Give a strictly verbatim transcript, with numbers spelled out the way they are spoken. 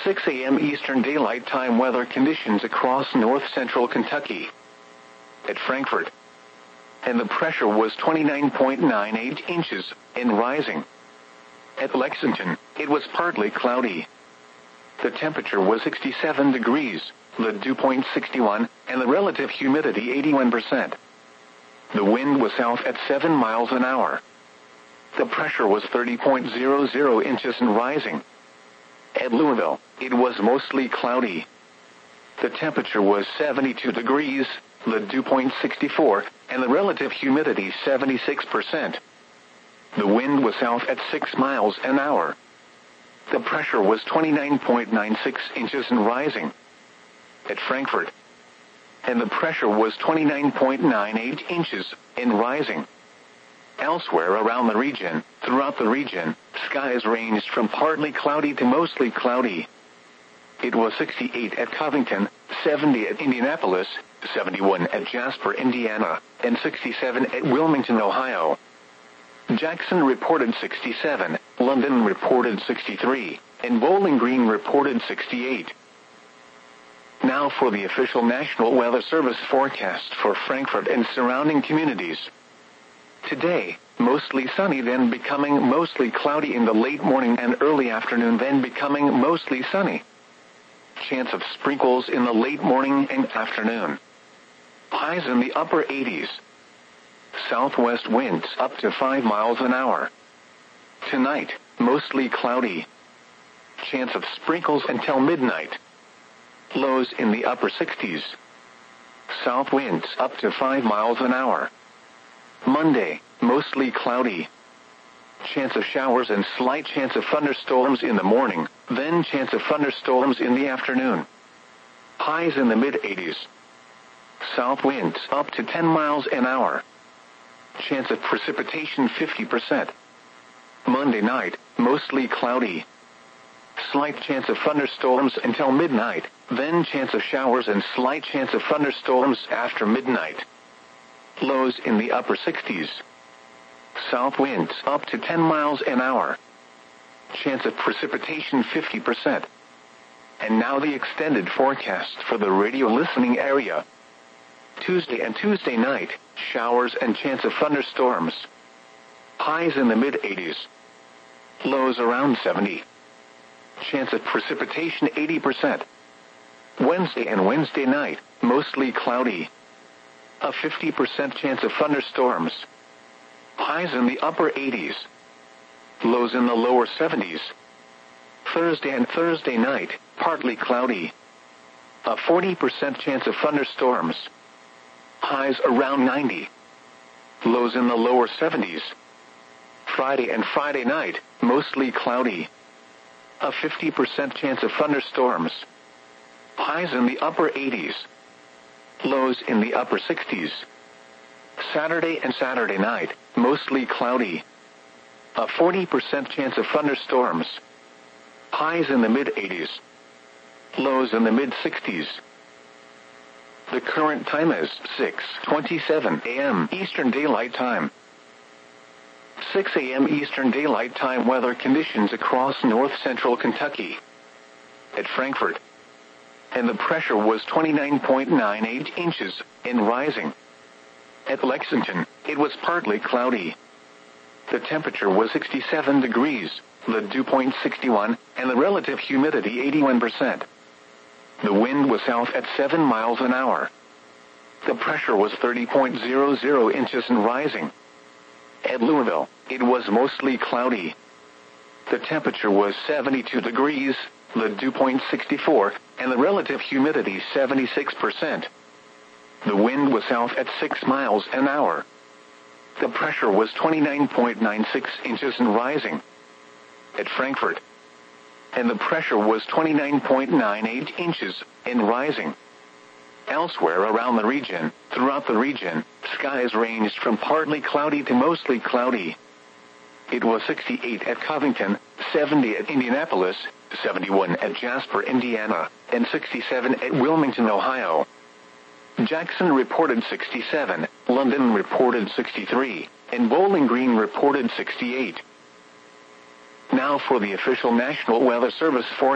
six a m Eastern Daylight Time weather conditions across north-central Kentucky. At Frankfort, and the pressure was twenty-nine point nine eight inches, and rising. At Lexington, it was partly cloudy. The temperature was sixty-seven degrees, the dew point sixty-one, and the relative humidity eighty-one percent. The wind was south at seven miles an hour. The pressure was thirty point zero zero inches and rising. At Louisville, it was mostly cloudy. The temperature was seventy-two degrees, the dew point sixty-four, and the relative humidity seventy-six percent. The wind was south at six miles an hour. The pressure was twenty-nine point nine six inches and rising. At Frankfort, and the pressure was twenty-nine point nine eight inches, and rising. Elsewhere around the region, throughout the region, skies ranged from partly cloudy to mostly cloudy. It was sixty-eight at Covington, seventy at Indianapolis, seventy-one at Jasper, Indiana, and sixty-seven at Wilmington, Ohio. Jackson reported sixty-seven, London reported sixty-three, and Bowling Green reported sixty-eight. Now for the official National Weather Service forecast for Frankfort and surrounding communities. Today, mostly sunny, then becoming mostly cloudy in the late morning and early afternoon, then becoming mostly sunny. Chance of sprinkles in the late morning and afternoon. Highs in the upper eighties. Southwest winds up to five miles an hour. Tonight, mostly cloudy. Chance of sprinkles until midnight. Lows in the upper sixties. South winds up to five miles an hour. Monday, mostly cloudy. Chance of showers and slight chance of thunderstorms in the morning, then chance of thunderstorms in the afternoon. Highs in the mid-eighties. South winds up to ten miles an hour. Chance of precipitation fifty percent. Monday night, mostly cloudy. Slight chance of thunderstorms until midnight, then chance of showers and slight chance of thunderstorms after midnight. Lows in the upper sixties. South winds up to ten miles an hour. Chance of precipitation fifty percent. And now the extended forecast for the radio listening area. Tuesday and Tuesday night, showers and chance of thunderstorms. Highs in the mid-eighties. Lows around seventy. Chance of precipitation eighty percent. Wednesday and Wednesday night, mostly cloudy. A fifty percent chance of thunderstorms. Highs in the upper eighties. Lows in the lower seventies. Thursday and Thursday night, partly cloudy. A forty percent chance of thunderstorms. Highs around ninety. Lows in the lower seventies. Friday and Friday night, mostly cloudy. A fifty percent chance of thunderstorms. Highs in the upper eighties. Lows in the upper sixties. Saturday and Saturday night, mostly cloudy. A forty percent chance of thunderstorms. Highs in the mid-eighties. Lows in the mid-sixties. The current time is six twenty-seven a m Eastern Daylight Time. six a m Eastern Daylight Time weather conditions across north-central Kentucky. At Frankfort, and the pressure was twenty-nine point nine eight inches, and rising. At Lexington, it was partly cloudy. The temperature was sixty-seven degrees, the dew point sixty-one, and the relative humidity eighty-one percent. The wind was south at seven miles an hour. The pressure was thirty point zero zero inches and rising. At Louisville, it was mostly cloudy. The temperature was seventy-two degrees, the dew point sixty-four, and the relative humidity seventy-six percent. The wind was south at six miles an hour. The pressure was twenty-nine point nine six inches and rising. At Frankfort, and the pressure was twenty-nine point nine eight inches, and rising. Elsewhere around the region, throughout the region, skies ranged from partly cloudy to mostly cloudy. It was sixty-eight at Covington, seventy at Indianapolis, seventy-one at Jasper, Indiana, and sixty-seven at Wilmington, Ohio. Jackson reported sixty-seven, London reported sixty-three, and Bowling Green reported sixty-eight. Now for the official National Weather Service forecast.